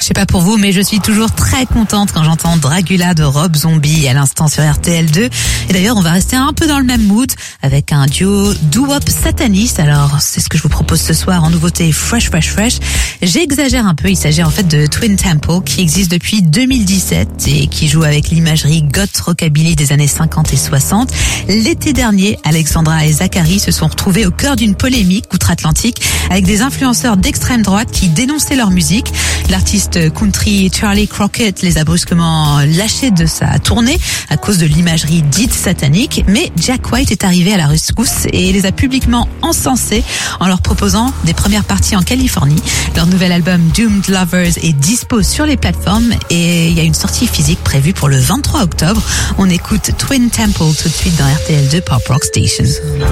Je sais pas pour vous, mais je suis toujours très contente quand j'entends Dragula de Rob Zombie à l'instant sur RTL2. Et d'ailleurs, on va rester un peu dans le même mood avec un duo doo-wop sataniste. Alors, c'est ce que je vous propose ce soir en nouveauté Fresh. J'exagère un peu, il s'agit en fait de Twin Temple qui existe depuis 2017 et qui joue avec l'imagerie goth rockabilly des années 50 et 60. L'été dernier, Alexandra et Zachary se sont retrouvés au cœur d'une polémique outre-Atlantique avec des influenceurs d'extrême droite qui dénonçaient leur musique. L'artiste country Charlie Crockett les a brusquement lâchés de sa tournée à cause de l'imagerie dite satanique. Mais Jack White est arrivé à la rescousse et les a publiquement encensés en leur proposant des premières parties en Californie. Leur nouvel album Doomed Lovers est dispo sur les plateformes et il y a une sortie physique prévue pour le 23 octobre. On écoute Twin Temple tout de suite dans RTL2 Pop Rock Station.